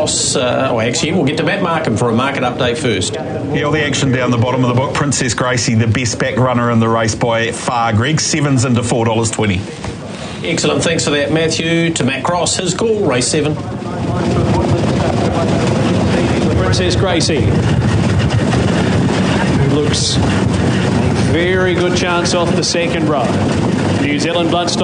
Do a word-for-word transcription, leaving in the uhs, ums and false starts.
Cross, uh, or actually we'll get to Matt Markham for a market update first. Yeah, all the action down the bottom of the book. Princess Gracie, the best back runner in the race by far, Greg. Sevens into four dollars twenty. Excellent, thanks for that, Matthew. To Matt Cross, his call, race seven. Princess Gracie looks very good chance off the second row. New Zealand Bloodstock